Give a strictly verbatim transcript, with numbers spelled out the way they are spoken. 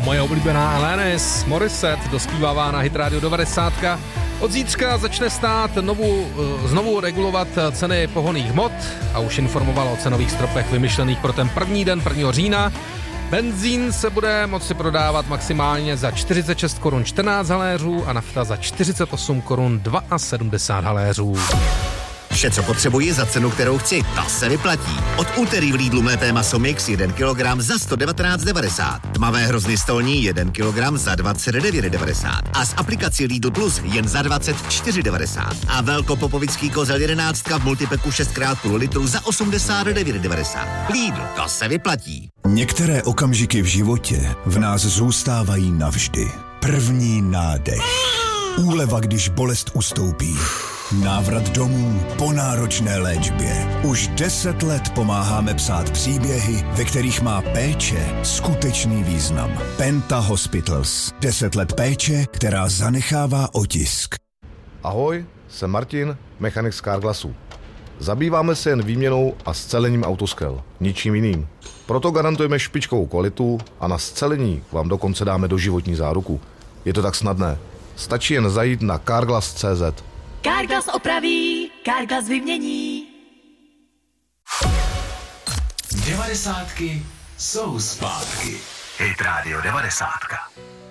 Moje oblíbená Alanis Morissette dospívává na Hit Radio devadesát. Od zítřka začne stát novu, znovu regulovat ceny pohonných hmot a už informoval o cenových stropech vymyšlených pro ten první den prvního října. Benzín se bude moci prodávat maximálně za čtyřicet šest korun čtrnáct haléřů a nafta za čtyřicet osm korun sedmdesát dva haléřů. Vše, co potřebuji za cenu, kterou chci, to se vyplatí. Od úterý v Lidlu mlété maso mix jeden kilogram za sto devatenáct devadesát. Tmavé hrozny stolní jeden kilogram za dvacet devět devadesát. A s aplikací Lidl Plus jen za dvacet čtyři devadesát. A velkopopovický kozel jedenáctka v multipeku šest krát půl litru za osmdesát devět devadesát. Lidl, to se vyplatí. Některé okamžiky v životě v nás zůstávají navždy. První nádech. Úleva, když bolest ustoupí. Návrat domů po náročné léčbě. Už deset let pomáháme psát příběhy, ve kterých má péče skutečný význam. Penta Hospitals. Deset let péče, která zanechává otisk. Ahoj, jsem Martin, mechanik z Carglassu. Zabýváme se jen výměnou a scelením autoskel, ničím jiným. Proto garantujeme špičkovou kvalitu a na scelení vám dokonce dáme doživotní záruku. Je to tak snadné. Stačí jen zajít na carglass tečka cé zet. Carglass opraví, Carglass vymění. Devadesátky jsou zpátky. Hit Radio devadesátka.